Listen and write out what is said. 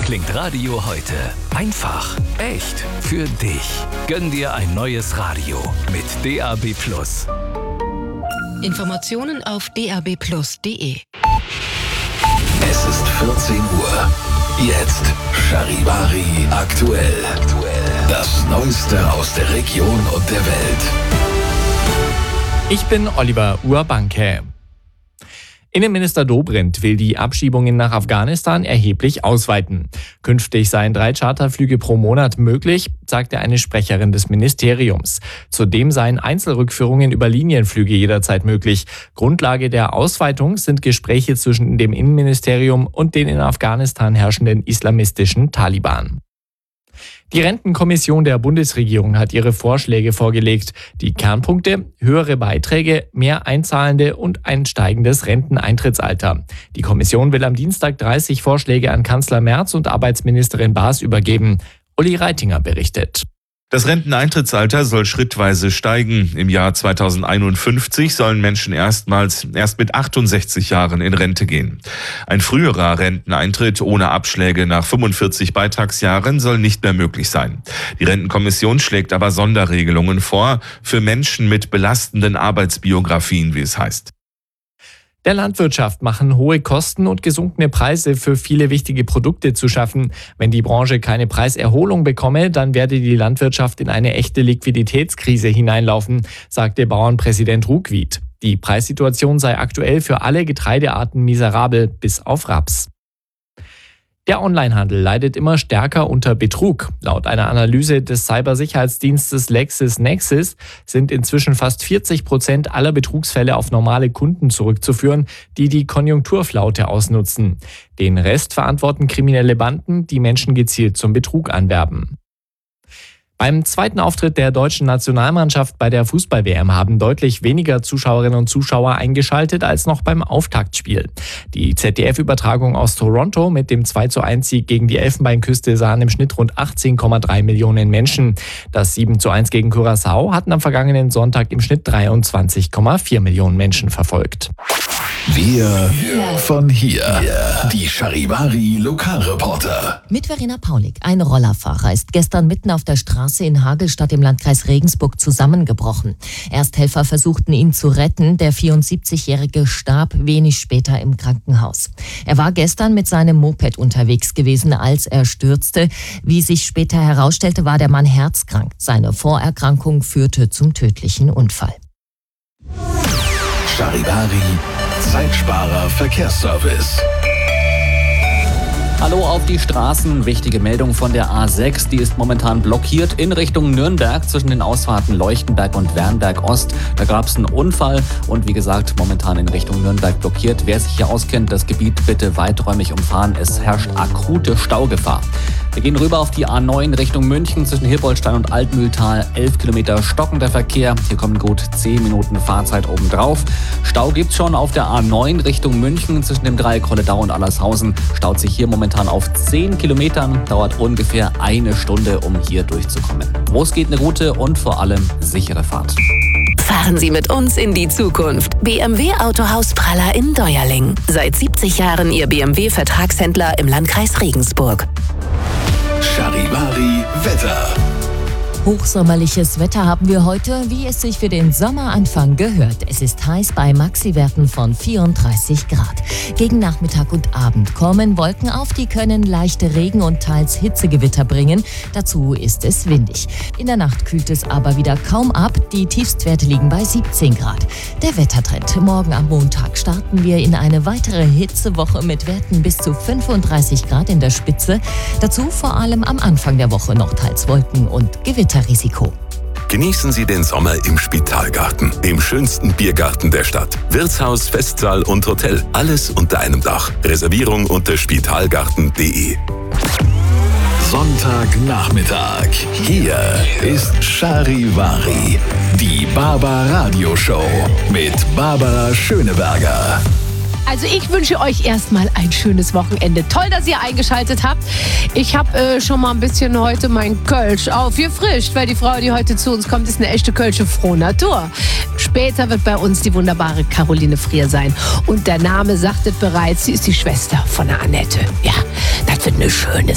klingt Radio heute. Einfach, echt, für dich. Gönn dir ein neues Radio mit DAB+. Informationen auf dabplus.de. Es ist 14 Uhr. Jetzt Charivari aktuell. Das Neueste aus der Region und der Welt. Ich bin Oliver Urbanke. Innenminister Dobrindt will die Abschiebungen nach Afghanistan erheblich ausweiten. Künftig seien 3 Charterflüge pro Monat möglich, sagte eine Sprecherin des Ministeriums. Zudem seien Einzelrückführungen über Linienflüge jederzeit möglich. Grundlage der Ausweitung sind Gespräche zwischen dem Innenministerium und den in Afghanistan herrschenden islamistischen Taliban. Die Rentenkommission der Bundesregierung hat ihre Vorschläge vorgelegt. Die Kernpunkte: höhere Beiträge, mehr Einzahlende und ein steigendes Renteneintrittsalter. Die Kommission will am Dienstag 30 Vorschläge an Kanzler Merz und Arbeitsministerin Baas übergeben. Uli Reitinger berichtet. Das Renteneintrittsalter soll schrittweise steigen. Im Jahr 2051 sollen Menschen erst mit 68 Jahren in Rente gehen. Ein früherer Renteneintritt ohne Abschläge nach 45 Beitragsjahren soll nicht mehr möglich sein. Die Rentenkommission schlägt aber Sonderregelungen vor für Menschen mit belastenden Arbeitsbiografien, wie es heißt. Der Landwirtschaft machen hohe Kosten und gesunkene Preise für viele wichtige Produkte zu schaffen. Wenn die Branche keine Preiserholung bekomme, dann werde die Landwirtschaft in eine echte Liquiditätskrise hineinlaufen, sagte Bauernpräsident Ruckwied. Die Preissituation sei aktuell für alle Getreidearten miserabel, bis auf Raps. Der Onlinehandel leidet immer stärker unter Betrug. Laut einer Analyse des Cybersicherheitsdienstes LexisNexis sind inzwischen fast 40% aller Betrugsfälle auf normale Kunden zurückzuführen, die die Konjunkturflaute ausnutzen. Den Rest verantworten kriminelle Banden, die Menschen gezielt zum Betrug anwerben. Beim zweiten Auftritt der deutschen Nationalmannschaft bei der Fußball-WM haben deutlich weniger Zuschauerinnen und Zuschauer eingeschaltet als noch beim Auftaktspiel. Die ZDF-Übertragung aus Toronto mit dem 2:1-Sieg gegen die Elfenbeinküste sahen im Schnitt rund 18,3 Millionen Menschen. Das 7:1 gegen Curaçao hatten am vergangenen Sonntag im Schnitt 23,4 Millionen Menschen verfolgt. Wir von hier. Die Charivari Lokalreporter. Mit Verena Paulik. Ein Rollerfahrer ist gestern mitten auf der Straße in Hagelstadt im Landkreis Regensburg zusammengebrochen. Ersthelfer versuchten ihn zu retten. Der 74-Jährige starb wenig später im Krankenhaus. Er war gestern mit seinem Moped unterwegs gewesen, als er stürzte. Wie sich später herausstellte, war der Mann herzkrank. Seine Vorerkrankung führte zum tödlichen Unfall. Charivari Zeitsparer Verkehrsservice. Hallo auf die Straßen. Wichtige Meldung von der A6. Die ist momentan blockiert in Richtung Nürnberg zwischen den Ausfahrten Leuchtenberg und Wernberg Ost. Da gab es einen Unfall und wie gesagt momentan in Richtung Nürnberg blockiert. Wer sich hier auskennt, das Gebiet bitte weiträumig umfahren. Es herrscht akute Staugefahr. Wir gehen rüber auf die A9 Richtung München zwischen Hilboltstein und Altmühltal. 11 Kilometer stockender Verkehr. Hier kommen gut 10 Minuten Fahrzeit obendrauf. Stau gibt's schon auf der A9 Richtung München zwischen dem Dreieck Holledau und Allershausen. Staut sich hier momentan auf 10 Kilometern. Dauert ungefähr 1 Stunde, um hier durchzukommen. Los geht eine gute und vor allem sichere Fahrt. Fahren Sie mit uns in die Zukunft. BMW Autohaus Praller in Deuerling. Seit 70 Jahren Ihr BMW-Vertragshändler im Landkreis Regensburg. Charivari Wetter. Hochsommerliches Wetter haben wir heute, wie es sich für den Sommeranfang gehört. Es ist heiß bei Maxiwerten von 34 Grad. Gegen Nachmittag und Abend kommen Wolken auf, die können leichte Regen- und teils Hitzegewitter bringen. Dazu ist es windig. In der Nacht kühlt es aber wieder kaum ab. Die Tiefstwerte liegen bei 17 Grad. Der Wettertrend. Morgen am Montag starten wir in eine weitere Hitzewoche mit Werten bis zu 35 Grad in der Spitze. Dazu vor allem am Anfang der Woche noch teils Wolken und Gewitter. Risiko. Genießen Sie den Sommer im Spitalgarten, dem schönsten Biergarten der Stadt. Wirtshaus, Festsaal und Hotel, alles unter einem Dach. Reservierung unter spitalgarten.de. Sonntagnachmittag. Hier ist Charivari, die Barbara-Radio-Show mit Barbara Schöneberger. Also ich wünsche euch erstmal ein schönes Wochenende. Toll, dass ihr eingeschaltet habt. Ich habe schon mal ein bisschen heute mein Kölsch aufgefrischt, weil die Frau, die heute zu uns kommt, ist eine echte Kölsche Frohnatur. Später wird bei uns die wunderbare Caroline Frier sein. Und der Name sagt es bereits, sie ist die Schwester von der Annette. Ja, das wird eine schöne